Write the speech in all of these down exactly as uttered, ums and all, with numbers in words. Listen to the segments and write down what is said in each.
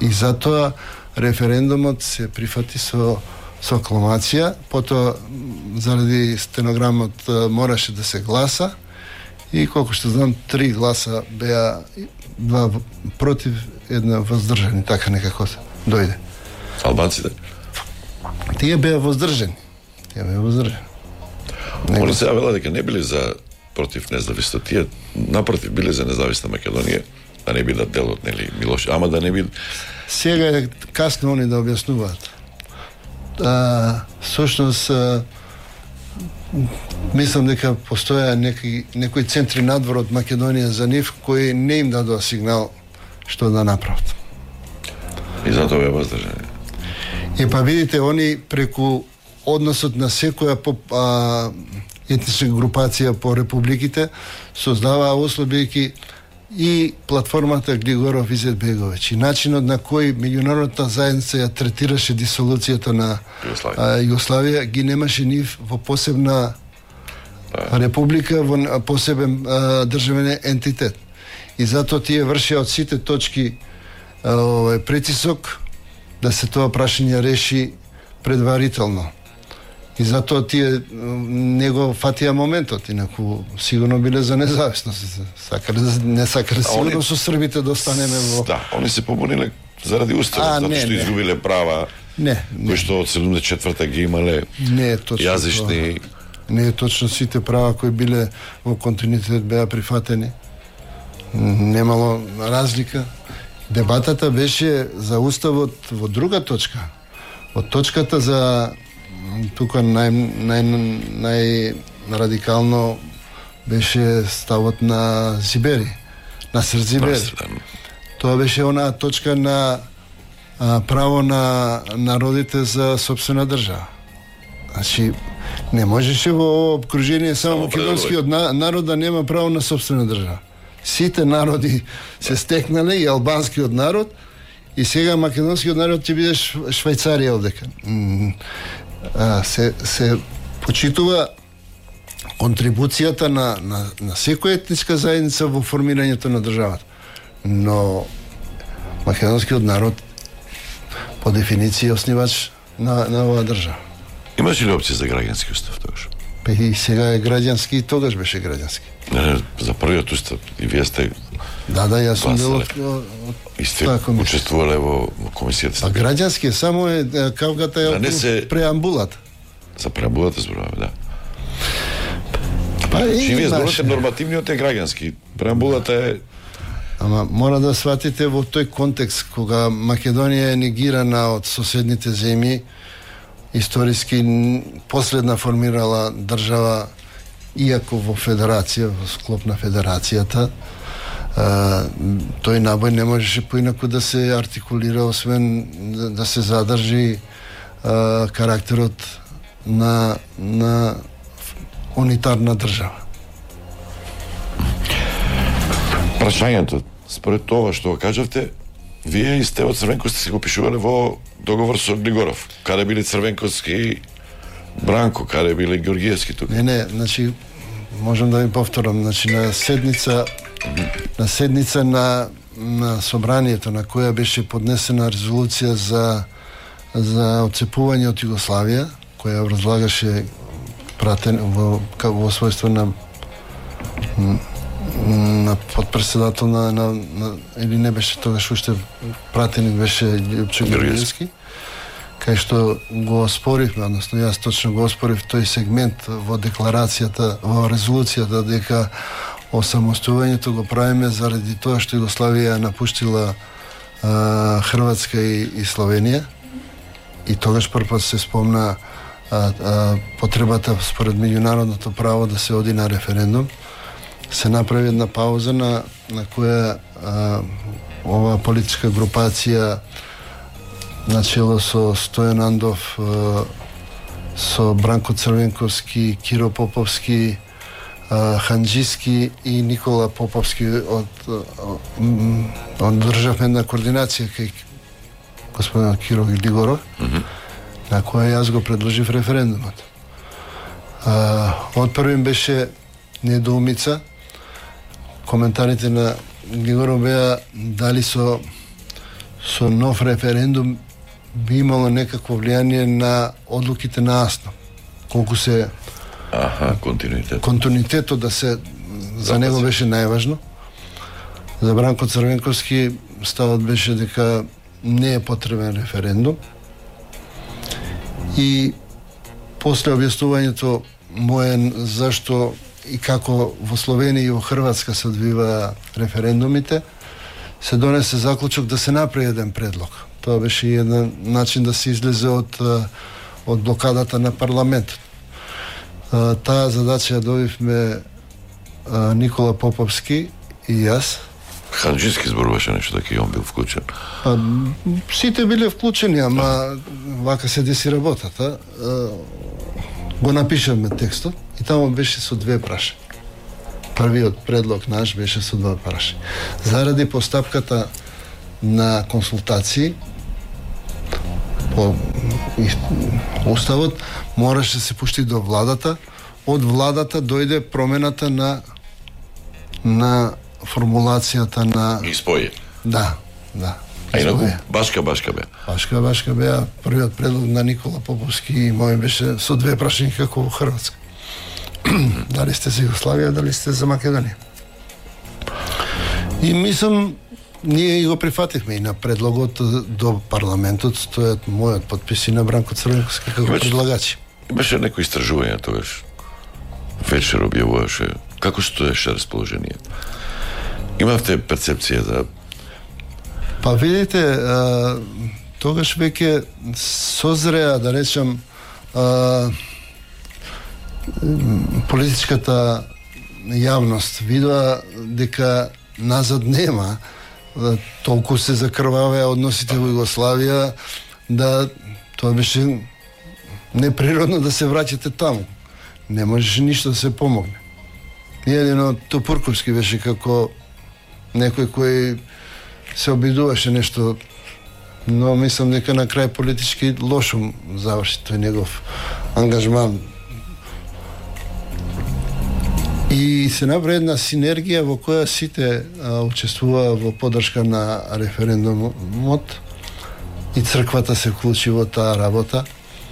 И затоа референдумот се прифати со со акламација, потоа заради стенограмот мораше да се гласа и колку што знам три гласа беа, два против, една воздржани, така некако дојде. Албанците? Тие беа воздржани. Тие беа воздржани. Они се велат дека не биле за против независто, тие напротив биле за независна Македонија, а не биле дел од нели Милош, ама да не биле. Сега е касно они да објаснуваат. А, сушност, а, мислам дека постоја некои, некои центри надвор од Македонија за нив кои не им дадоа сигнал што да направат. И затоа беа воздржани. И па видите, они преку односот на секоја по, а, етничка групација по републиките создаваа услови и платформата Глигоров Изетбеговиќ и начинот на кој меѓународната заедница ја третираше дисолуцијата на Југославија, а, Југославија ги немаше нив во посебна а. република, во посебен а, државен ентитет. И затоа тие вршеа од сите точки а, овој притисок да се тоа прашање реши предварително. И затоа тие не го фатија моментот, инаку сигурно биле за независност. Сакале, не сакале сигурно они, со србите да останеме во... Да, они се побуниле заради уставот, затоа што изгубиле права, не, кои што од седумдесет и четврта ги имале не е точно јазични... Това. Не е точно сите права кои биле во континуитет беа прифатени. Немало разлика. Дебатата беше за уставот во друга точка. Од точката за тука нај, нај, нај радикално беше ставот на Зибери, на Срд Зибери. Тоа беше онаа точка на а, право на народите за собствена држава. Значи, не можеше во обкружение само македонскиот народ да нема право на собствена држава. Сите народи се стекнале и албанскиот народ и сега македонскиот народ ќе биде Швајцарија овдека. А, се, се почитува контрибуцијата на, на, на секоја етничка заедница во формирањето на државата. Но македонскиот народ по дефиниција е основач на, на оваа држава. Имаше ли опција за граѓански устав тогаш? Па и сега е граѓански и тогаш беше граѓански. Не, не, за првиот устав и вие сте... Да, да, јас сум дел од... И сте учествувале во, во комисијата. А граѓански само е кавгата е да, се... преамбулата. За преамбулата зборуваме, да. Па и вие зборувате нормативниот е граѓански. Преамбулата е... Ама мора да сватите во тој контекст кога Македонија е негирана од соседните земји, историски последна формирала држава, иако во федерација, во склоп на федерацијата, а, тој набој не можеше поинаку да се артикулира, освен да, да се задржи а, карактерот на, на унитарна држава. Прашањето, според тоа што го кажавте, вие и Стево Црвенковски си го пишувале во договор со Глигоров. Каде били Црвенковски и Бранко, каде били Георгиевски тука? Не, не, значи, можам да ви повторам, значи на седница на седница на, на собранието на која беше поднесена резолуција за за отцепување од Југославија, која разлагаше пратен во во својство на на подпредседател на, на, на или не беше тогаш уште пратеник беше Љупчо Георгиевски, кај што го оспоривме, односно јас точно го оспорив тој сегмент во декларацијата, во резолуцијата дека осамостувањето го правиме заради тоа што Југославија напуштила а, Хрватска и, и Словенија и тогаш првпат се спомна а, а, потребата според меѓународното право да се оди на референдум. Се направи една пауза на, на која а, оваа политичка групација начело со Стојан Андов, а, со Бранко Црвенковски, Киро Поповски, а, Ханџиски и Никола Поповски од, од државме една координација кај господин Киро Глигоров, mm-hmm. на која јас го предложив референдумот. А, од првим беше недоумица. Коментарите на Глигоров беа дали со со нов референдум би имало некакво влијание на одлуките на АСНО. Колку се Аха, континуитет. Континуитетот да се за него беше најважно. За Бранко Црвенковски ставот беше дека не е потребен референдум. И после објаснувањето мое зашто и како во Словенија и во Хрватска се одвива референдумите, се донесе заклучок да се направи еден предлог. Тоа беше еден начин да се излезе од од блокадата на парламентот. Таа задача ја добивме Никола Поповски и јас. Ханџиски зборуваше нешто дека и он бил вклучен. Па, сите биле вклучени, ама вака се деси работата. Го напишавме текстот и таму беше со две прашања. Првиот предлог наш беше со два прашања. Заради постапката на консултации по уставот мораше да се пушти до владата. Од владата дојде промената на на формулацијата на Испоје. Да, да. А инаку башка башка беа. Башка башка беа. Првиот предлог на Никола Поповски и мој беше со две прашања како во Хрватска. Дали сте за Југославија, дали сте за Македонија. И мислам, ние го прифативме и на предлогот до парламентот стојат мојот подпис и на Бранко Црвенковски како предлагачи. Имаше некои истражување тогаш. Вечер објавуваше како стоеше расположението. Имавте перцепција за... Па видите, а, тогаш веќе созреа, да речам, а, политичката јавност видува дека назад нема, толку се закрвавеа односите во Југославија, да тоа беше неприродно да се враќате таму. Не можеше ништо да се помогне. Едино Топурковски беше како некој кој се обидуваше нешто, но мислам дека на крај политички лошо заврши тој негов ангажман. И се направи една синергија во која сите а, учествуваа во поддршка на референдумот и црквата се вклучи во таа работа.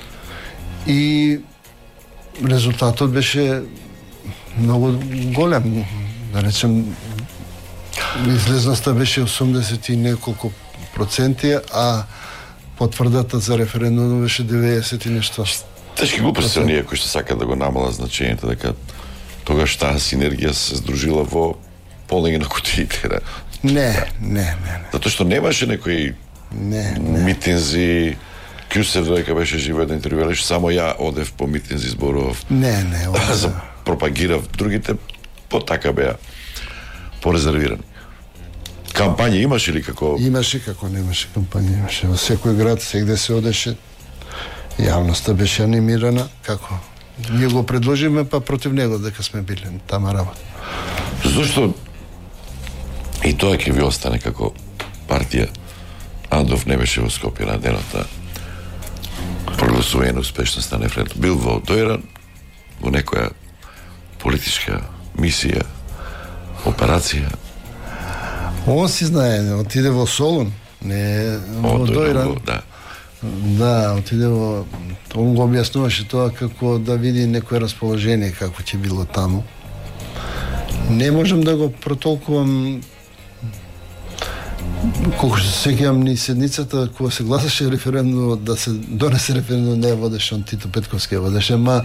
И резултатот беше многу голем, да речем, излезноста беше осумдесет и неколку проценти, а потврдата за референдум беше деветдесет и нешто. Тешки глупости се оние кои што сакаат да го намалат значењето, дека тогаш таа синергија се здружила во полнење на кутиите. Да? Не, не, не, не. Затоа што немаше некои не, не. митинзи. Кјусев додека беше живо еден интервју, само ја одев по митинзи, зборував. Не, не, одев. За пропагирав, другите по така беа порезервирани. Кампања имаше ли како? Имаше како немаше кампања, имаше во секој град, сегде се одеше. Јавноста беше анимирана, како ние го предложиме, па против него дека сме биле тама работа. Зошто и тоа ќе ви остане како партија? Андов не беше во Скопје на денот на прогласување на успешност на референдум. Бил во Дојран, во некоја политичка мисија, операција. Он си знае, отиде во Солун, не во Дојран. Да. Да, отиде во... Он го објаснуваше тоа како да види некое расположение како ќе било таму. Не можам да го протолкувам колку се сеќавам ни седницата кога се гласаше референдум, да се донесе референдум, не водеше он Тито Петковски, водеше, ма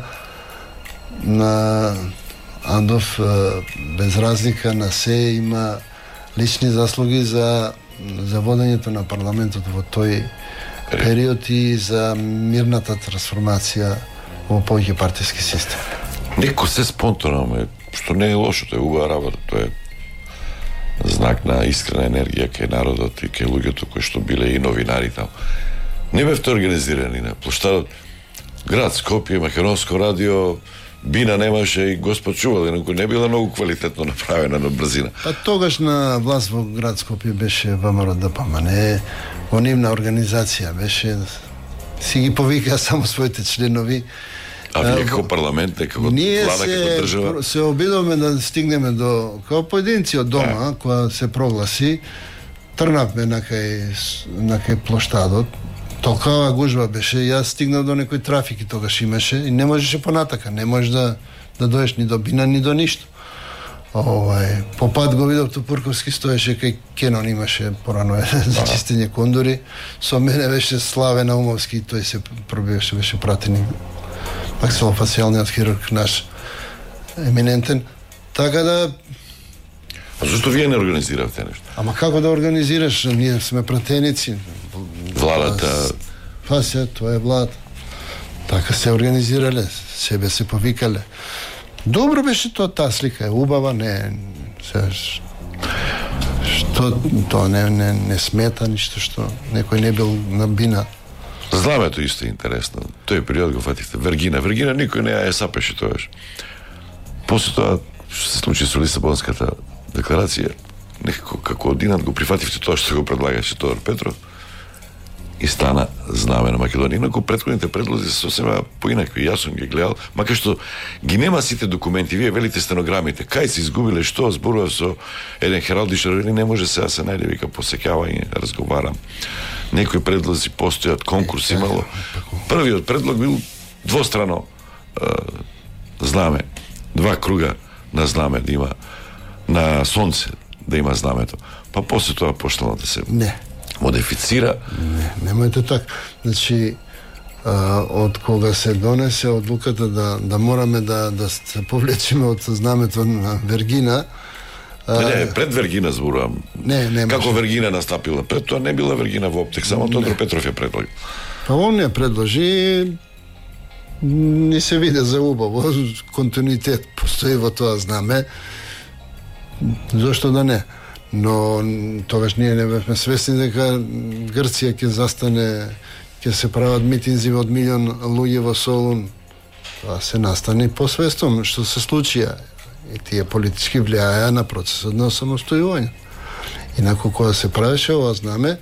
на Андов без разлика на се има лични заслуги за за водењето на парламентот во тој период и за мирната трансформација во повеќе партиски систем. Неко се спонтано, што не е лошо, тоа е убава работа, тоа е знак на искрена енергија кај народот и кај луѓето кои што биле и новинари таму. Не бевте организирани на плоштадот. Град Скопје, Македонско радио, бина немаше и Господ чувал, инаку не била многу квалитетно направена на брзина. Па тогаш на власт во град Скопје беше ВМРО Д П М, не во нивна организација беше, си ги повика само своите членови. А вие како парламент, како влада, како држава? Ние се обидуваме да стигнеме до, како поединци од дома, да, која се прогласи, трнавме на кај, на кај плоштадот, толкова гужва беше, јас стигнав до некој трафик и тогаш имаше и не можеше понатака, не можеш да, да доеш ни до бина, ни до ништо. Овај, по пат го видов Тупурковски, стоеше кај Кенон, имаше порано за чистење кондори, со мене беше Славе Наумовски, тој се пробиваше, беше пратеник, максилофасцијалниот хирург наш, еминентен, така да... А зашто вие не организиравте нешто? Ама како да организираш, ние сме пратеници. Владата... Па се, тоа е влада. Така се организирале, себе се повикале. Добро беше тоа, таа слика е убава, не... Се, што тоа не, не, не смета ништо што некој не бил на бина. Знамето исто е интересно. Тој период го фатихте. Вергина. Вергина никој не ја сапеше тоаш. После тоа што се случи со Лисабонската декларација, некако како одинат го прифативте тоа што го предлагаше Тодор Петров и стана знаме на Македонија. Инаку претходните предлози се сосема поинакви. Јас сум ги гледал, макар што ги нема сите документи, вие велите стенограмите. Кај се изгубиле, што зборував со еден Хералдишар, или не може сега се најде, вика, посеќавање, разговарам. Некои предлози постојат, конкурс имало. Првиот предлог бил двострано е, знаме, два круга на знаме да има, на сонце да има знамето. Па после тоа почнало да се Не. модифицира. Не, немојте така. Значи, а, од кога се донесе одлуката да, да мораме да, да се повлечиме од знамето на Вергина, а, Не, не, пред Вергина зборувам. Не, не Како може. Вергина настапила? Пред тоа не била Вергина воопштек, само Тодор Петров ја предлаги. Па он ја предложи, не се виде за убаво, континуитет постои во тоа знаме, зошто да не? Но тогаш ние не бевме свесни дека Грција ќе застане, ќе се прават митинзи од милион луѓе во Солун. Тоа се настани посвестом што се случија и тие политички влијаја на процесот на самостојување. Инаку кога се правеше ова знаме,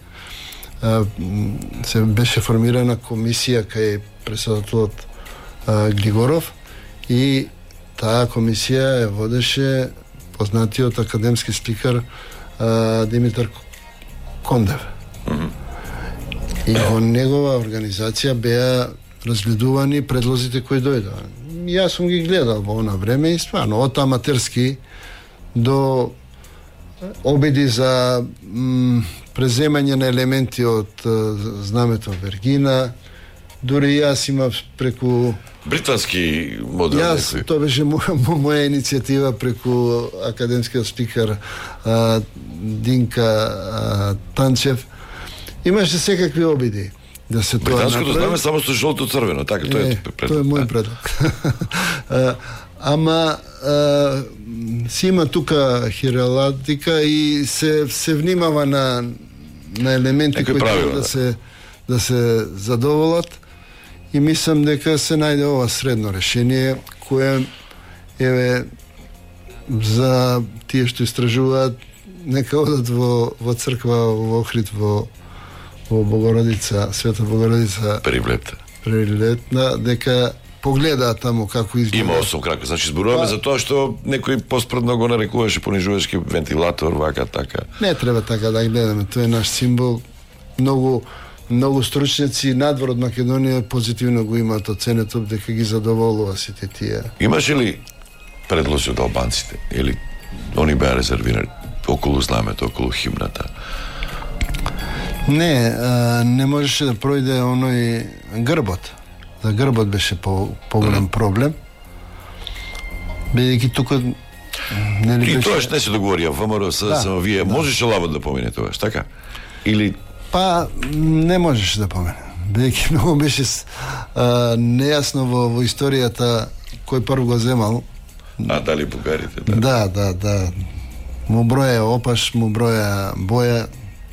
се беше формирана комисија кај председателот Глигоров и таа комисија ја водеше познатиот академски сликар Димитар Кондев. Mm-hmm. И во негова организација беа разгледувани предлозите кои дојдоа. Јас сум ги гледал во она време и стварно од аматерски до обиди за м, преземање на елементи од знамето Вергина. Дури јас имав преку Британски модел. Јас, некој. тоа беше моја, моја иницијатива преку академскиот спикер а, Динка а, Танчев. Имаше секакви обиди да се тоа Британското направи. знаме само со жолто црвено, така тоа е Не, тоа е мој предлог. А, Ама а, си има тука хиралатика и се се внимава на на елементи Некои кои правила, треба да да. се да се задоволат. И мислам дека се најде ова средно решение кое еве за тие што истражуваат нека одат во во црква во Охрид во во Богородица, Света Богородица Периблета. Прилетна, дека погледаат таму како изгледа. Има осум крака. Значи зборуваме Па- за тоа што некој поспредно го нарекуваше понижувачки вентилатор, вака така. Не треба така да гледаме, тоа е наш символ. Многу многу стручњаци надвор од Македонија позитивно го имаат оценето дека ги задоволува сите тие. Имаше ли предлози од албанците или они беа резервирани околу знамето, околу химната? Не, а, не можеше да пројде оној грбот. За грбот беше по поголем проблем. Бидејќи тука нели И беше... тоа што не се договорија ВМРО со Да, само вие, да. можеше лавот да помине тоа, така? Или Па не можеше да помине. Бидејќи многу беше а, нејасно во, во историјата кој прв го земал. а дали бугарите, да? Да, да, да. Му броја опаш, му броја боја.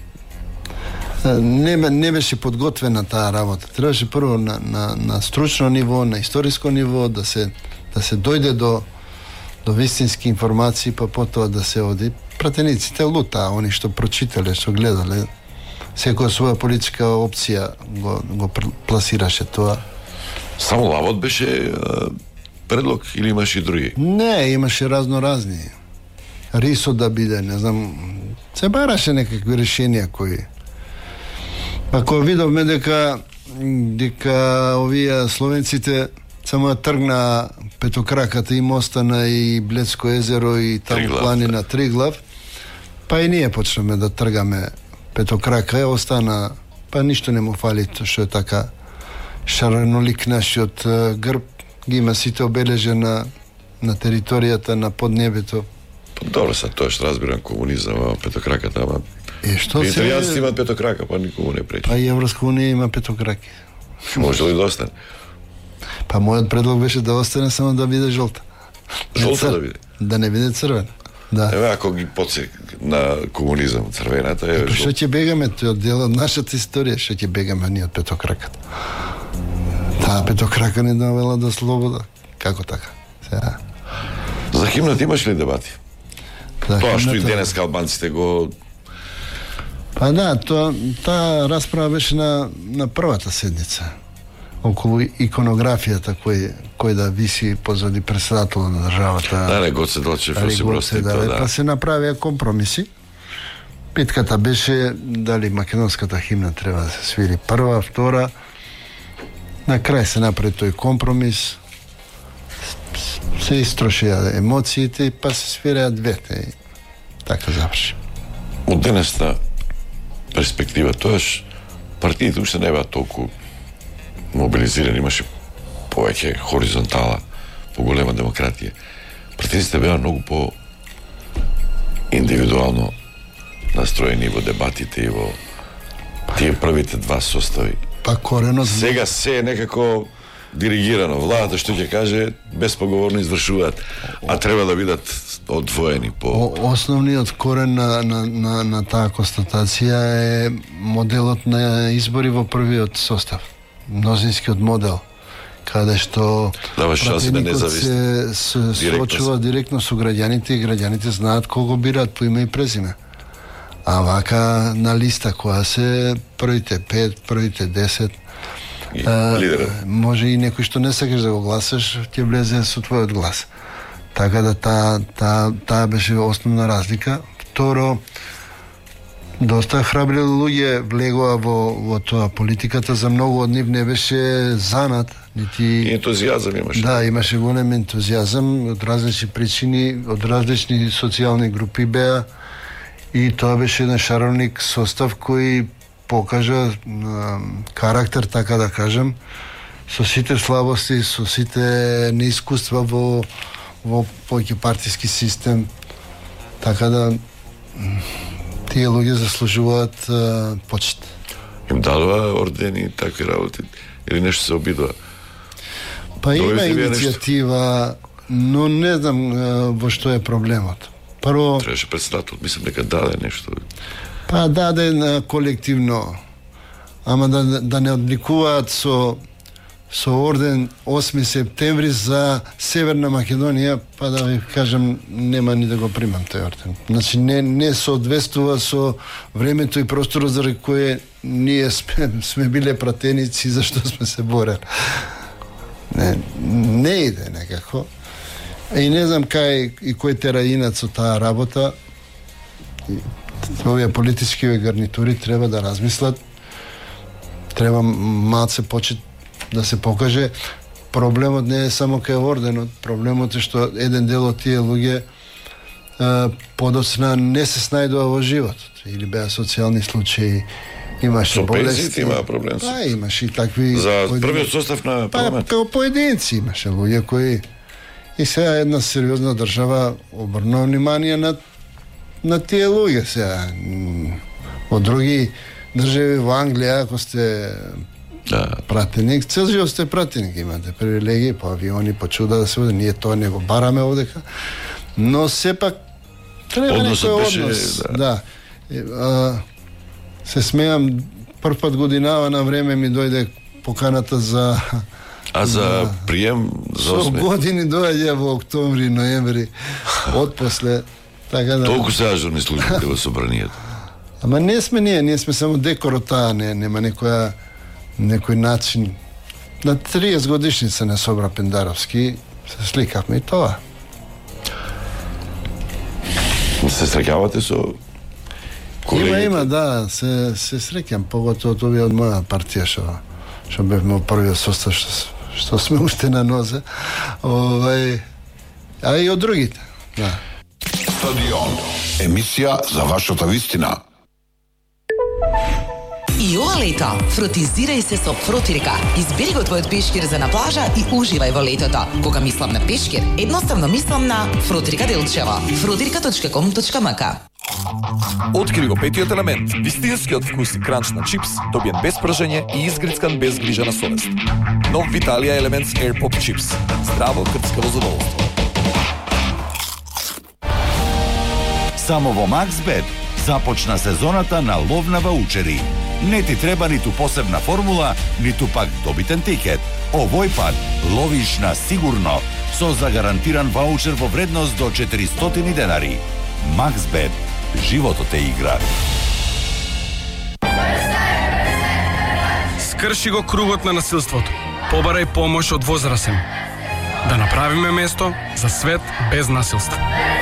Не, не беше подготвена таа работа. Требаше прво на, на, на стручно ниво, на историско ниво, да се, да се дојде до, до вистински информации, па потоа да се оди. Пратениците лута, они што прочитале, што гледале, секоја своја политичка опција го, го пласираше тоа. Само лавот беше а, предлог или имаше и други? Не, имаше разно разни. рисот да биде, не знам, се бараше некакви решенија кои. Па кога видовме дека дека овие словенците само тргна петокраката и мостана и Бледско езеро и таму Триглав, планина Триглав, па и ние почнеме да тргаме петокрака, остана, па ништо не му фали, што е така шаранолик нашиот грб, ги има сите обележен на, на територијата на поднебето. Добро, са тоа што разбирам комунизам, а петокраката, ама Е, што се... италијанците имаат петокрака, па никому не пречи. Па и Европска унија има петокраки. Може ли да остане? Па мојот предлог беше да остане само да биде жолта. Жолта да биде? Да не биде црвена. Да. Еве, ако ги подсек на комунизам црвената, е Па што ќе бегаме, тој од дел од нашата историја, што ќе бегаме ние од петокраката. Таа петокрака не довела до слобода. Како така? Сега. За химната имаш ли дебати? За Тоа што и химната- денеска албанците го... Па да, тоа, таа расправа беше на, на првата седница околу иконографијата кој, кој да виси позади председателот на државата. Да, не, Гоце Делчев, Дали Јосип го Брос се Тито, даде, да. па се направија компромиси. Питката беше дали македонската химна треба да се свири прва, втора. На крај се направи тој компромис. Се истрошија емоциите, па се свиреа двете. И така заврши. Од денесна перспектива, тоаш партиите уште не беа толку мобилизирани, имаше повеќе хоризонтала, поголема демократија. Партиите беа многу по индивидуално настроени во дебатите и во тие првите два состави. Па коренот... Сега се е некако диригирано. Владата што ќе каже, безпоговорно извршуваат, а треба да бидат одвоени по... О, основниот корен на, на, на, на таа констатација е моделот на избори во првиот состав. Мнозинскиот модел, каде што Дава шанси на пратеникот независни. се, се Директно соочува се. директно со граѓаните и граѓаните знаат кого бираат по име и презиме. А вака на листа која се првите пет, првите десет, И а, лидерот. може и некој што не сакаш да го гласаш, ќе влезе со твојот глас. Така да таа та, та беше основна разлика. Второ, доста храбри луѓе влегоа во, во тоа политиката, за многу од нив не беше занат, нити... И ентузијазам имаше. Да, имаше голем ентузијазам од различни причини, од различни социјални групи беа, и тоа беше еден шаровник состав кој покажа а, карактер, така да кажем, со сите слабости, со сите неискуства во во повеќе партиски систем. Така да м, тие луѓе заслужуваат а, почит. Им дадува ордени и такви работи. Или нешто се обидува. Па има Довести вие нешто? иницијатива, но не знам а, во што е проблемот. Прво, Требаше председател, мислам дека даде нешто. па даде на колективно, ама да, да не одликуваат со со орден осми септември за Северна Македонија, па да ви кажам, нема ни да го примам тој орден. Значи не не соодветствува со времето и просторот за кое ние сме, сме биле пратеници, зашто сме се борели. Не, не иде некако. И не знам кај и кој тераинат со таа работа. И овие политички гарнитури треба да размислат. Треба малце почет да се покаже. Проблемот не е само кај орденот, проблемот е што еден дел од тие луѓе е, подоцна не се снајдува во животот. Или беа социјални случаи, имаше Со болести. пензиите имаа проблем. Па, имаше и такви... За поедин- првиот состав на Па, парламент. као поединци имаше луѓе кои... И сега една сериозна држава обрнува внимание на, на тие луѓе сега. М, Во други држави, во Англија, ако сте Да. пратеник, цел живот сте пратеник, имате привилегии, по авиони, по чуда да се оде, ние тоа не го бараме овдека, но сепак треба Односот некој беше, однос. да. Да. И, а, се смеам, прв пат годинава на време ми дојде поканата за А за прием за со осми. години доаѓа во октомври, ноември, отпосле, така да... Толку се ажурни службите во собранието. Ама не сме ние, ние сме само декор од таа, не, нема некоја некој начин. На триесет годишница на Собра Пендаровски се сликавме и тоа. Се среќавате со колегите? Има, има, да, се, се среќам, поготово овие од моја партија што што бевме во првиот состав што, што сме уште на нозе. Овај, а и од другите, да. Стадион. Емисија за вашата вистина. И ова лето, фротизирај се со Фротирка. Избери го твојот пешкир за на плажа и уживај во летото. Кога мислам на пешкир, едноставно мислам на Фротирка Делчево. фротирка точка ком точка ем ка. Откри го петиот елемент, вистинскиот вкус и кранч на чипс, добиен без пражење и изгрицкан без грижа на совест. Нов Виталија Елементс Air Pop Chips. Здраво крцкаво задоволство. Само во Максбет започна сезоната на лов на ваучери. Не ти треба ниту посебна формула, ниту пак добитен тикет. Овој пат ловиш на сигурно со загарантиран ваучер во вредност до четиристотини денари. Максбет. Животот е игра. Скрши го кругот на насилството. Побарај помош од возрасен. Да направиме место за свет без насилство.